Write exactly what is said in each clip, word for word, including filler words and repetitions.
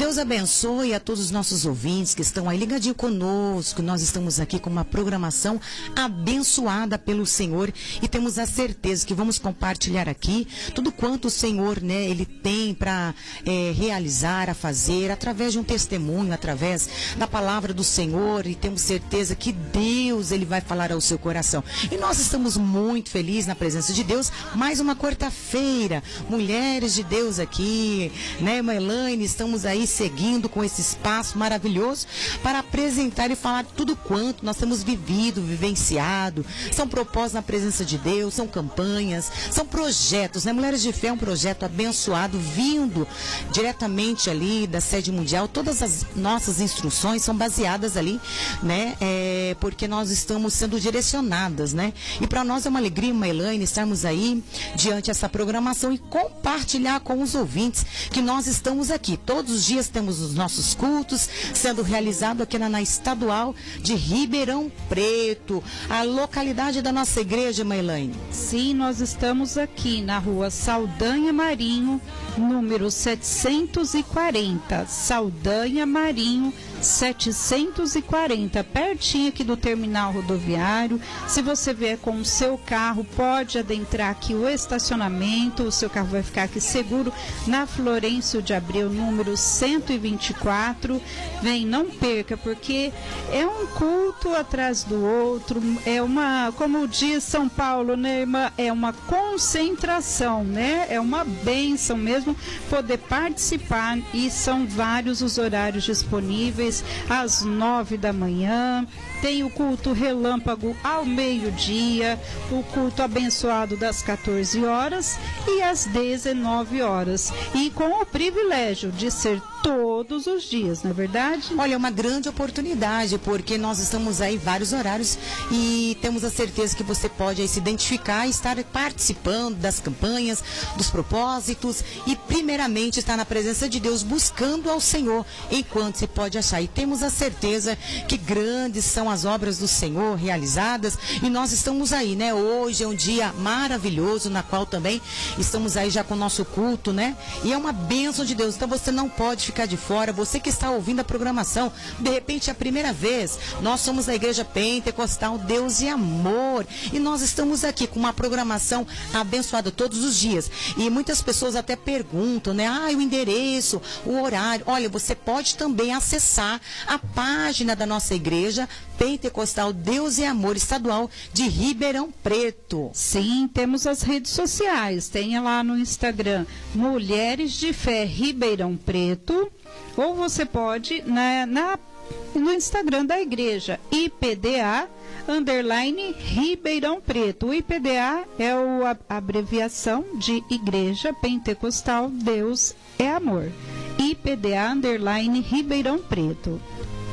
Deus abençoe a todos os nossos ouvintes que estão aí ligadinho conosco. Nós estamos aqui com uma programação abençoada pelo Senhor e temos a certeza que vamos compartilhar aqui tudo quanto o Senhor, né, Ele tem para é, realizar, a fazer, através de um testemunho, através da palavra do Senhor, e temos certeza que Deus, Ele vai falar ao seu coração. E nós estamos muito felizes na presença de Deus. Mais uma quarta-feira, mulheres de Deus aqui, né, irmã Elaine, estamos aí seguindo com esse espaço maravilhoso para apresentar e falar tudo quanto nós temos vivido, vivenciado. São propósitos na presença de Deus, são campanhas, são projetos, né? Mulheres de Fé é um projeto abençoado, vindo diretamente ali da sede mundial. Todas as nossas instruções são baseadas ali, né? É, porque nós estamos sendo direcionadas, né? E para nós é uma alegria, irmã Elaine, estarmos aí diante dessa programação e compartilhar com os ouvintes que nós estamos aqui. Todos os dias temos os nossos cultos sendo realizados aqui na, na Estadual de Ribeirão Preto, a localidade da nossa igreja, irmã Elaine. Sim, nós estamos aqui na rua Saldanha Marinho, número setecentos e quarenta. Saldanha Marinho, setecentos e quarenta, pertinho aqui do terminal rodoviário. Se você vier com o seu carro, pode adentrar aqui o estacionamento, o seu carro vai ficar aqui seguro na Florencio de Abreu, número cento e vinte e quatro. Vem, não perca, porque é um culto atrás do outro, é uma, como diz São Paulo, né, irmã, é uma concentração, né, é uma bênção mesmo poder participar, e são vários os horários disponíveis. Às nove da manhã, tem o culto relâmpago ao meio-dia, o culto abençoado das quatorze horas e às dezenove horas. E com o privilégio de ser todos os dias, não é verdade? Olha, é uma grande oportunidade, porque nós estamos aí vários horários e temos a certeza que você pode aí se identificar e estar participando das campanhas, dos propósitos e primeiramente estar na presença de Deus, buscando ao Senhor enquanto se pode achar. E temos a certeza que grandes são as obras do Senhor realizadas e nós estamos aí, né? Hoje é um dia maravilhoso, na qual também estamos aí já com o nosso culto, né? E é uma bênção de Deus, então você não pode ficar de fora. Você que está ouvindo a programação, de repente é a primeira vez, nós somos a Igreja Pentecostal Deus e Amor, e nós estamos aqui com uma programação abençoada todos os dias, e muitas pessoas até perguntam, né, ah, o endereço, o horário. Olha, você pode também acessar a página da nossa Igreja Pentecostal Deus e Amor Estadual de Ribeirão Preto. Sim, temos as redes sociais, tenha lá no Instagram, Mulheres de Fé Ribeirão Preto, ou você pode na, na, no Instagram da igreja, I P D A underline Ribeirão Preto. O I P D A é o, a, a abreviação de Igreja Pentecostal Deus é Amor. I P D A underline Ribeirão Preto.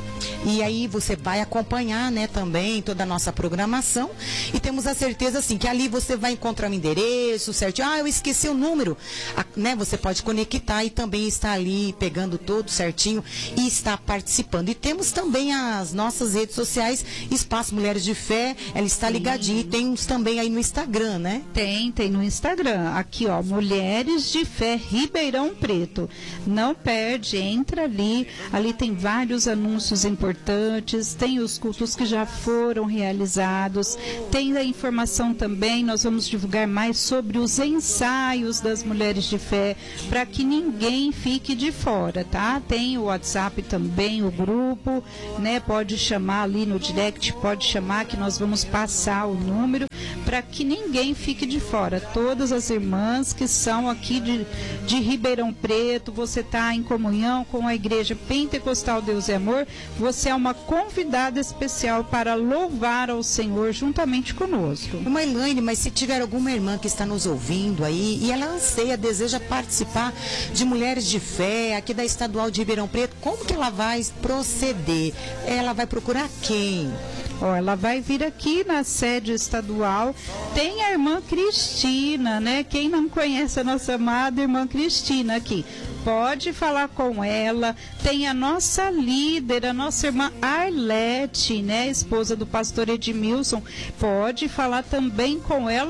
E aí você vai acompanhar, né, também toda a nossa programação, e temos a certeza, assim, que ali você vai encontrar o endereço certinho. Ah, eu esqueci o número, a, né, você pode conectar e também estar ali pegando tudo certinho e estar participando. E temos também as nossas redes sociais, Espaço Mulheres de Fé, ela está ligadinha. E tem uns também aí no Instagram, né? Tem, tem no Instagram, aqui ó, Mulheres de Fé Ribeirão Preto. Não perde, entra ali, ali tem vários anúncios importantes, tem os cultos que já foram realizados, tem a informação também, nós vamos divulgar mais sobre os ensaios das Mulheres de Fé, para que ninguém fique de fora, tá? Tem o WhatsApp também, o grupo, né? Pode chamar ali no direct, pode chamar que nós vamos passar o número, para que ninguém fique de fora. Todas as irmãs que são aqui de, de Ribeirão Preto, você está em comunhão com a Igreja Pentecostal Deus e Amor, você é uma convidada especial para louvar ao Senhor juntamente conosco. Irmã Elaine, mas se tiver alguma irmã que está nos ouvindo aí e ela anseia, deseja participar de Mulheres de Fé aqui da Estadual de Ribeirão Preto, como que ela vai proceder? Ela vai procurar quem? Ó, ela vai vir aqui na sede estadual, tem a irmã Cristina, né? Quem não conhece a nossa amada irmã Cristina aqui, pode falar com ela. Tem a nossa líder, a nossa irmã Arlete, né, esposa do pastor Edmilson, pode falar também com ela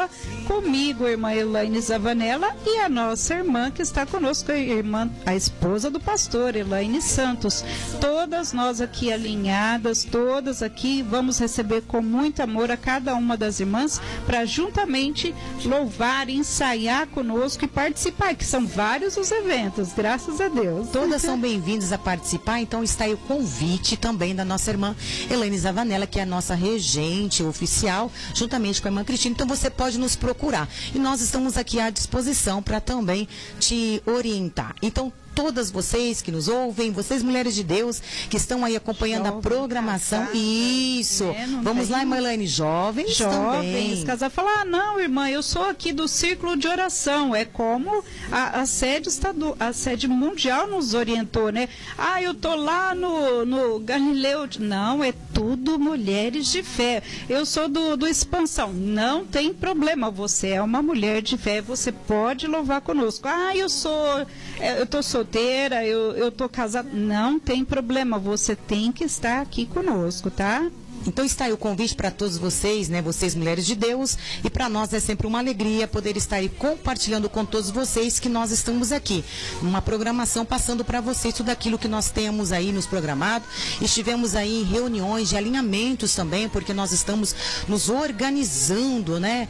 comigo, a irmã Elaine Zavanella, e a nossa irmã que está conosco, a irmã, a esposa do pastor, Elaine Santos. Todas nós aqui alinhadas, todas aqui, vamos receber com muito amor a cada uma das irmãs para juntamente louvar, ensaiar conosco e participar, que são vários os eventos, graças a Deus. Todas são bem-vindas a participar, então está aí o convite também da nossa irmã Elaine Zavanella, que é a nossa regente oficial, juntamente com a irmã Cristina. Então você pode nos procurar. E nós estamos aqui à disposição para também te orientar. Então, todas vocês que nos ouvem, vocês mulheres de Deus que estão aí acompanhando jovem, a programação. Casada, Isso. É, Vamos tem... lá, irmã Elaine, jovens, jovens também. Casar falar, ah, não, irmã, eu sou aqui do círculo de oração. É como a, a sede estadu... a sede mundial nos orientou, né? Ah, eu tô lá no, no Galileu. Não, é tudo mulheres de fé. Eu sou do, do Expansão. Não tem problema, você é uma mulher de fé, você pode louvar conosco. Ah, eu sou, eu tô solteira, eu, eu tô casada. Não tem problema, você tem que estar aqui conosco, tá? Então está aí o convite para todos vocês, né? Vocês mulheres de Deus, e para nós é sempre uma alegria poder estar aí compartilhando com todos vocês que nós estamos aqui, numa programação passando para vocês tudo aquilo que nós temos aí nos programado. Estivemos aí em reuniões de alinhamentos também, porque nós estamos nos organizando, né?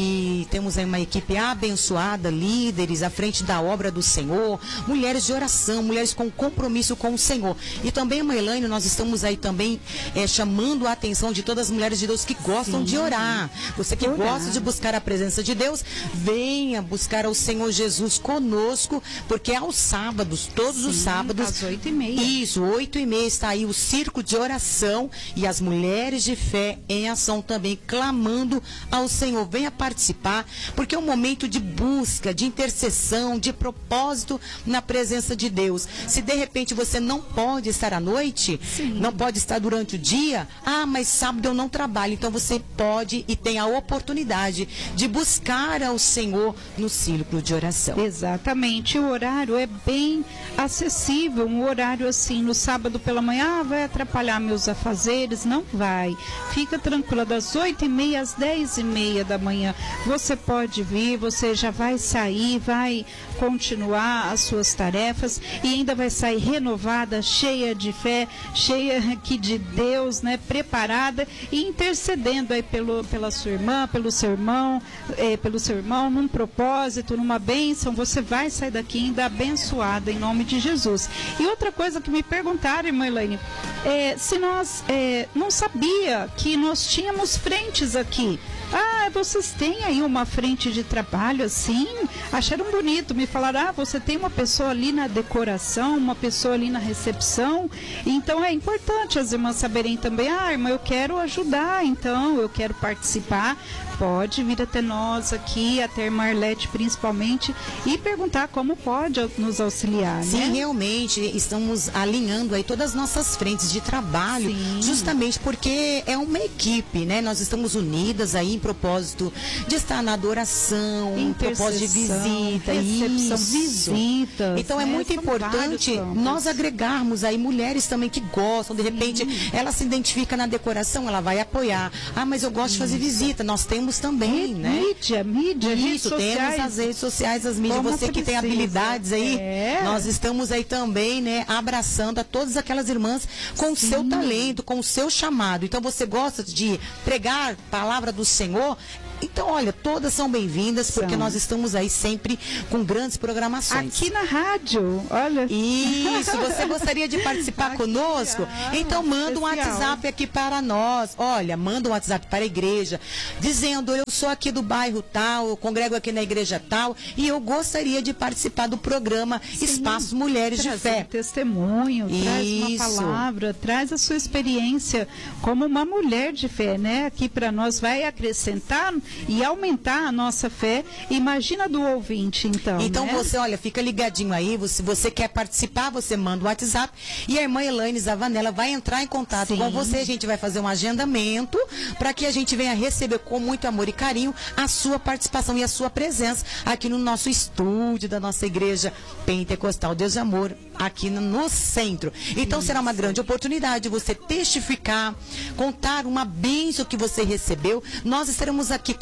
E temos aí uma equipe abençoada, líderes à frente da obra do Senhor, mulheres de oração, mulheres com compromisso com o Senhor. E também, irmã Elaine, nós estamos aí também é, chamando a atenção de todas as mulheres de Deus que gostam Sim. de orar. Você que orar. gosta de buscar a presença de Deus, venha buscar ao Senhor Jesus conosco, porque aos sábados, todos Sim, os sábados, às oito e meia. Isso, oito e meia está aí o círculo de oração e as mulheres de fé em ação também, clamando ao Senhor. Venha participar, porque é um momento de busca, de intercessão, de propósito na presença de Deus. Se de repente você não pode estar à noite, Sim. não pode estar durante o dia, ah, mas sábado eu não trabalho. Então você pode e tem a oportunidade de buscar ao Senhor no círculo de oração. Exatamente. O horário é bem acessível. Um horário assim, no sábado pela manhã, ah, vai atrapalhar meus afazeres? Não vai. Fica tranquila, das oito e meia às dez e meia da manhã. Você pode vir, você já vai sair, vai continuar as suas tarefas e ainda vai sair renovada, cheia de fé, cheia aqui de Deus, né? Preparada e intercedendo aí pelo, pela sua irmã, pelo seu irmão, eh, pelo seu irmão, num propósito, numa bênção. Você vai sair daqui ainda abençoada em nome de Jesus. E outra coisa que me perguntaram, irmã Elaine, é, se nós é, não sabia que nós tínhamos frentes aqui. Ah, vocês têm aí uma frente de trabalho assim? Acharam bonito, me falaram, ah, você tem uma pessoa ali na decoração, uma pessoa ali na recepção. Então é importante as irmãs saberem também, ah, irmã, eu quero ajudar, então, eu quero participar. Pode vir até nós aqui, até a irmã Arlete principalmente, e perguntar como pode nos auxiliar, Sim, né? realmente, estamos alinhando aí todas as nossas frentes de trabalho, Sim. justamente porque é uma equipe, né? Nós estamos unidas aí em propósito de estar na adoração, em propósito de visita, recepção, isso. visitas. Então é né? muito São importante nós agregarmos aí mulheres também que gostam, de repente, Sim. ela se identifica na decoração, ela vai apoiar. Ah, mas eu gosto isso. de fazer visita, nós temos também, né? Mídia, mídia, Isso, temos sociais. as redes sociais, as mídias. Como Você que precisa. tem habilidades aí, é. nós estamos aí também, né, abraçando a todas aquelas irmãs com o seu talento, com o seu chamado. Então você gosta de pregar a palavra do Senhor? Então, olha, todas são bem-vindas, porque são. Nós estamos aí sempre com grandes programações. Aqui na rádio, olha. Isso, você gostaria de participar aqui, conosco? Ah, então manda um WhatsApp aqui para nós. Olha, manda um WhatsApp para a igreja, dizendo, eu sou aqui do bairro tal, eu congrego aqui na igreja tal, e eu gostaria de participar do programa Sim. Espaço Mulheres traz de Fé. Um testemunho, Isso. traz uma palavra, traz a sua experiência como uma mulher de fé, né? Aqui para nós vai acrescentar e aumentar a nossa fé. Imagina do ouvinte, então. Então né? você, olha, fica ligadinho aí, se você quer participar, você manda um WhatsApp e a irmã Elaine Zavanella vai entrar em contato Sim. com você, a gente vai fazer um agendamento para que a gente venha receber com muito amor e carinho a sua participação e a sua presença aqui no nosso estúdio da nossa igreja Pentecostal Deus de Amor, aqui no, no centro. Então Isso. será uma grande oportunidade de você testificar, contar uma bênção que você recebeu. Nós estaremos aqui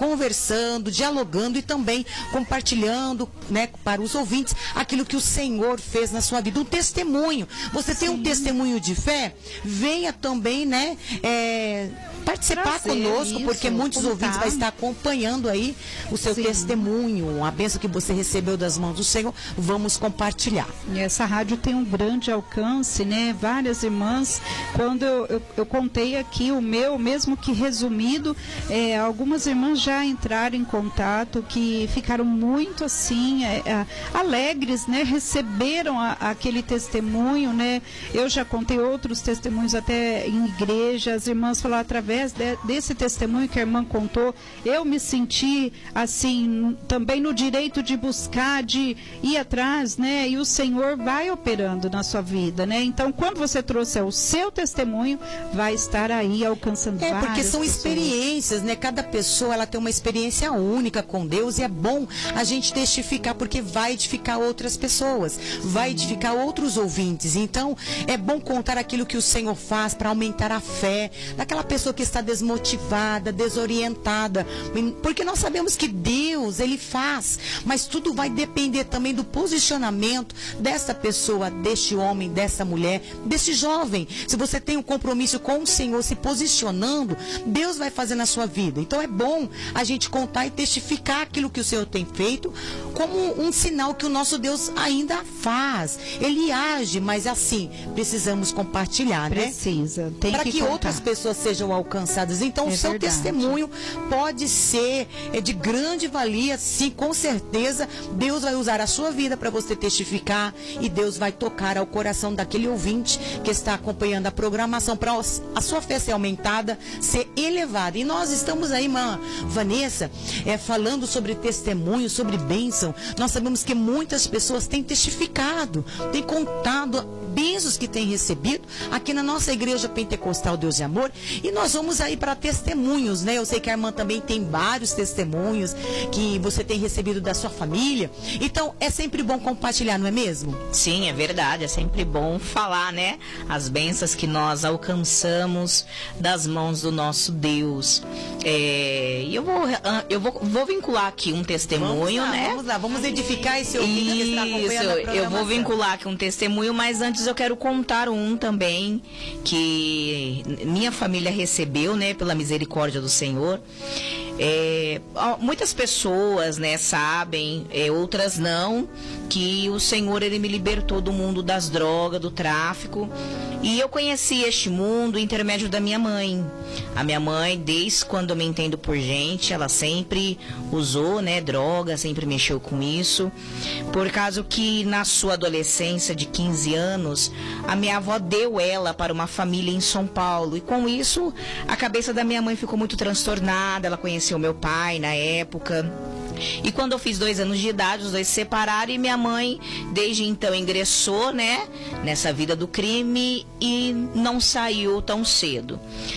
conversando, dialogando e também compartilhando, né, para os ouvintes aquilo que o Senhor fez na sua vida. Um testemunho. Você Sim. tem um testemunho de fé? Venha também, né, é, participar Prazer, conosco, isso, porque muitos contar. ouvintes vão estar acompanhando aí o seu Sim. testemunho, a bênção que você recebeu das mãos do Senhor. Vamos compartilhar. E essa rádio tem um grande alcance, né? Várias irmãs, quando eu, eu, eu contei aqui o meu, mesmo que resumido, é, algumas irmãs já entraram em contato, que ficaram muito assim, é, é, alegres, né? Receberam a, aquele testemunho, né? Eu já contei outros testemunhos até em igreja, as irmãs falaram, através de, desse testemunho que a irmã contou, eu me senti assim, também no direito de buscar, de ir atrás, né? E o Senhor vai operando na sua vida, né? Então, quando você trouxer o seu testemunho, vai estar aí alcançando É, várias porque são pessoas. experiências, né? Cada pessoa, ela tem uma experiência única com Deus e é bom a gente testificar, porque vai edificar outras pessoas, vai edificar outros ouvintes. Então, é bom contar aquilo que o Senhor faz para aumentar a fé daquela pessoa que está desmotivada, desorientada, porque nós sabemos que Deus, Ele faz, mas tudo vai depender também do posicionamento dessa pessoa, deste homem, dessa mulher, desse jovem. Se você tem um compromisso com o Senhor, se posicionando, Deus vai fazer na sua vida. Então é bom a gente contar e testificar aquilo que o Senhor tem feito, como um sinal que o nosso Deus ainda faz. Ele age, mas assim, precisamos compartilhar, né? Precisa, tem para que, que contar. outras pessoas sejam alcançadas. Então, é o seu verdade. testemunho pode ser é, de grande valia, sim, com certeza. Deus vai usar a sua vida para você testificar e Deus vai tocar ao coração daquele ouvinte que está acompanhando a programação para a sua fé ser aumentada, ser elevada. E nós estamos aí, irmã Vanessa, é, falando sobre testemunho, sobre bênção. Nós sabemos que muitas pessoas têm testificado, têm contado bênçãos que têm recebido aqui na nossa igreja pentecostal Deus de Amor, e nós vamos aí para testemunhos, né? Eu sei que a irmã também tem vários testemunhos que você tem recebido da sua família, então é sempre bom compartilhar, não é mesmo? Sim, é verdade, é sempre bom falar, né? As bênçãos que nós alcançamos das mãos do nosso Deus. É, eu vou, eu vou, vou vincular aqui um testemunho, vamos lá, né? Vamos lá, vamos edificar esse ouvinte que está acompanhando a programação. Eu vou vincular aqui um testemunho, mas antes eu quero contar um também que minha família recebeu, né, pela misericórdia do Senhor. É, muitas pessoas, né, sabem, é, outras não, que o Senhor, Ele me libertou do mundo das drogas, do tráfico, e eu conheci este mundo intermédio da minha mãe. A minha mãe, desde quando eu me entendo por gente, ela sempre usou, né, droga, sempre mexeu com isso, por causa que na sua adolescência de quinze anos, a minha avó deu ela para uma família em São Paulo, e com isso a cabeça da minha mãe ficou muito transtornada. Ela conheceu meu pai na época, e quando eu fiz dois anos de idade, os dois se separaram, e minha mãe desde então ingressou, né, nessa vida do crime e não saiu tão cedo.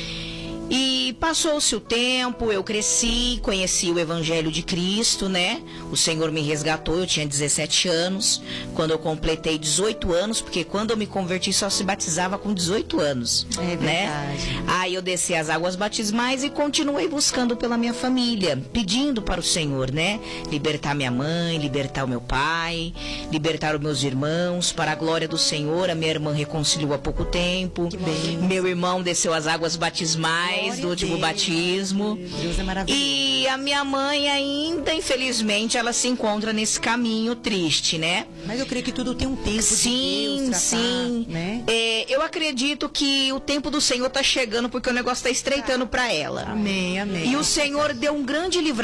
E passou-se o tempo, eu cresci, conheci o Evangelho de Cristo, né? O Senhor me resgatou, eu tinha dezessete anos, quando eu completei dezoito anos, porque quando eu me converti só se batizava com dezoito anos, é verdade, né? Aí eu desci as águas batismais e continuei buscando pela minha família, pedindo para o Senhor, né? Libertar minha mãe, libertar o meu pai, libertar os meus irmãos, para a glória do Senhor. A minha irmã reconciliou há pouco tempo, que bem. Meu irmão desceu as águas batismais do último batismo. Deus é maravilhoso. E a minha mãe ainda, infelizmente, ela se encontra nesse caminho triste, né? Mas eu creio que tudo tem um tempo sim, de Deus, sim. Né? É, eu acredito que o tempo do Senhor está chegando, porque o negócio está estreitando para ela. Amém, amém. E o Senhor deu um grande livramento